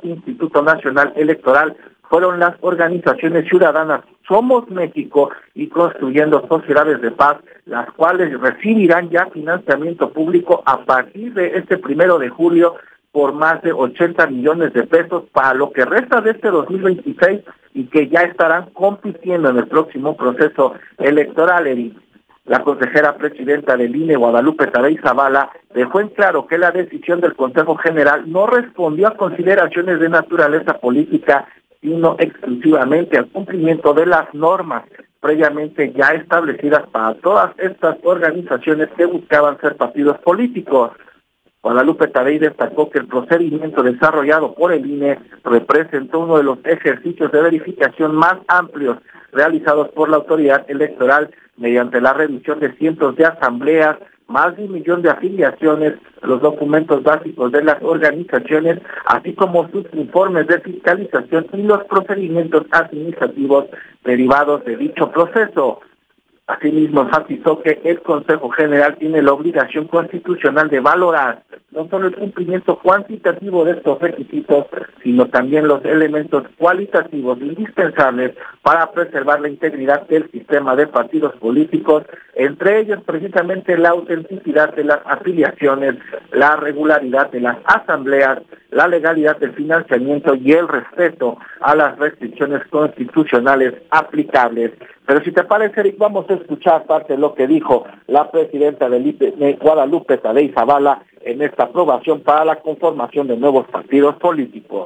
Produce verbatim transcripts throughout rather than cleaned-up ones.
Instituto Nacional Electoral fueron las organizaciones ciudadanas Somos México y Construyendo Sociedades de Paz, las cuales recibirán ya financiamiento público a partir de este primero de julio por más de ochenta millones de pesos para lo que resta de este dos mil veintiséis y que ya estarán compitiendo en el próximo proceso electoral, Eric. La consejera presidenta del I N E, Guadalupe Tadei Zavala, dejó en claro que la decisión del Consejo General no respondió a consideraciones de naturaleza política, sino exclusivamente al cumplimiento de las normas previamente ya establecidas para todas estas organizaciones que buscaban ser partidos políticos. Guadalupe Tadei destacó que el procedimiento desarrollado por el I N E representó uno de los ejercicios de verificación más amplios realizados por la autoridad electoral mediante la revisión de cientos de asambleas, más de un millón de afiliaciones, los documentos básicos de las organizaciones, así como sus informes de fiscalización y los procedimientos administrativos derivados de dicho proceso. Asimismo, enfatizó que el Consejo General tiene la obligación constitucional de valorar no solo el cumplimiento cuantitativo de estos requisitos, sino también los elementos cualitativos indispensables para preservar la integridad del sistema de partidos políticos, entre ellos precisamente la autenticidad de las afiliaciones, la regularidad de las asambleas, la legalidad del financiamiento y el respeto a las restricciones constitucionales aplicables. Pero si te parece, Eric, vamos a escuchar parte de lo que dijo la presidenta del I N E, Guadalupe Tadei Zavala, en esta aprobación para la conformación de nuevos partidos políticos.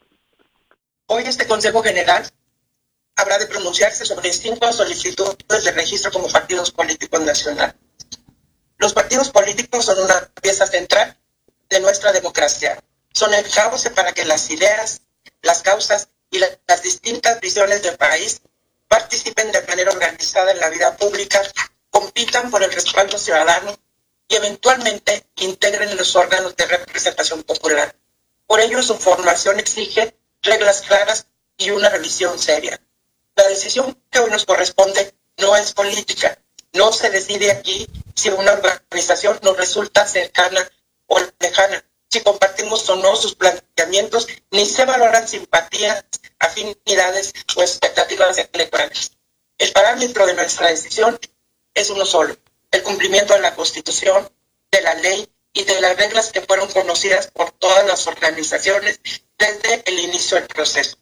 Hoy este Consejo General habrá de pronunciarse sobre cinco solicitudes de registro como partidos políticos nacionales. Los partidos políticos son una pieza central de nuestra democracia. Son el cauce para que las ideas, las causas y la, las distintas visiones del país participen de manera organizada en la vida pública, compitan por el respaldo ciudadano y eventualmente integren los órganos de representación popular. Por ello, su formación exige reglas claras y una revisión seria. La decisión que hoy nos corresponde no es política. No se decide aquí si una organización nos resulta cercana o lejana, si compartimos o no sus planteamientos, ni se valoran simpatías, afinidades o expectativas electorales. El parámetro de nuestra decisión es uno solo: el cumplimiento de la Constitución, de la ley y de las reglas que fueron conocidas por todas las organizaciones desde el inicio del proceso.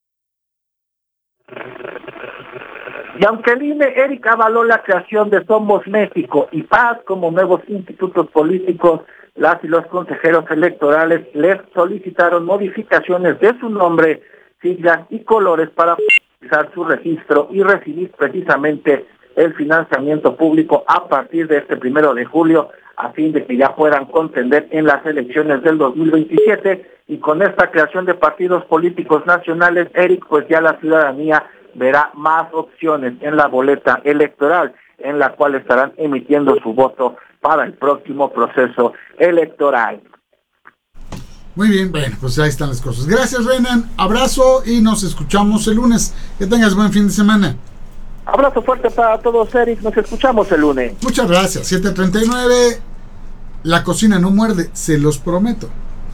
Y aunque el I N E, Eric, avaló la creación de Somos México y Paz como nuevos institutos políticos, las y los consejeros electorales les solicitaron modificaciones de su nombre, siglas y colores para realizar su registro y recibir precisamente el financiamiento público a partir de este primero de julio, a fin de que ya puedan contender en las elecciones del dos mil veintisiete. Y con esta creación de partidos políticos nacionales, Eric, pues ya la ciudadanía verá más opciones en la boleta electoral, en la cual estarán emitiendo su voto para el próximo proceso electoral. Muy bien, bueno, pues ahí están las cosas. Gracias, Renan, abrazo y nos escuchamos el lunes. Que tengas buen fin de semana. Abrazo fuerte para todos, Eric, nos escuchamos el lunes. Muchas gracias. siete treinta y nueve, la cocina no muerde, se los prometo.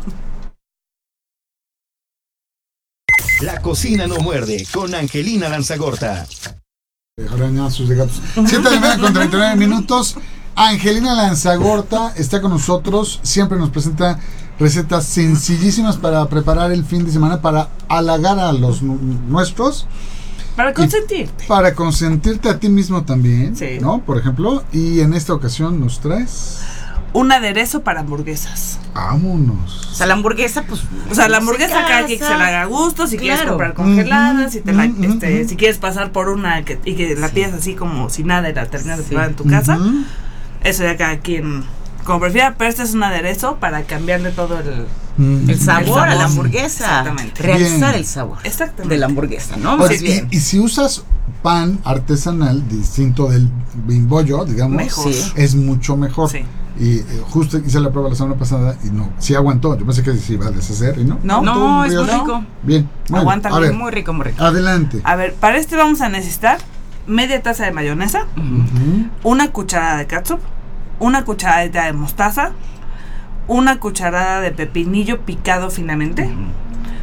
La cocina no muerde, con Angelina Lanzagorta. Arañazos de gatos. siete de la mañana con treinta y nueve minutos. Angelina Lanzagorta está con nosotros. Siempre nos presenta recetas sencillísimas para preparar el fin de semana, para halagar a los nuestros. Para consentirte. Para consentirte a ti mismo también, sí, ¿no? Por ejemplo, y en esta ocasión nos traes un aderezo para hamburguesas. Vámonos. O sea, la hamburguesa, pues. O sea, la hamburguesa cada quien que se la haga a gusto, si claro. quieres comprar congelada, uh-huh, si te la, uh-huh, este, uh-huh. si quieres pasar por una que, y que la sí. pidas así como si nada y la terminas de probar en tu casa, uh-huh. eso ya cada quien como prefiera, pero este es un aderezo para cambiarle todo el, mm. el, sabor, el sabor a la hamburguesa. Exactamente. Realzar bien. El sabor Exactamente. de la hamburguesa, ¿no? Pues, bien. Y, y si usas pan artesanal distinto del bimbollo, digamos, mejor. Sí. Es mucho mejor. Sí. Y eh, justo hice la prueba la semana pasada y no, sí aguantó. Yo pensé que se iba a deshacer y no. No, no, es muy rico. Bien. Aguanta bien. Ver, muy rico, muy rico. Adelante. A ver, para este vamos a necesitar media taza de mayonesa, uh-huh. una cucharada de ketchup, una cucharadita de mostaza, una cucharada de pepinillo picado finamente, uh-huh.